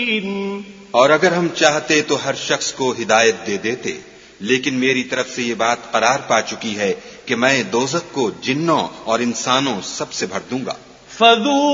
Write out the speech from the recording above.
और अगर हम चाहते तो हर शख्स को हिदायत दे देते, लेकिन मेरी तरफ से ये बात करार पा चुकी है कि मैं दोज़ख को जिन्नों और इंसानों सबसे भर दूंगा।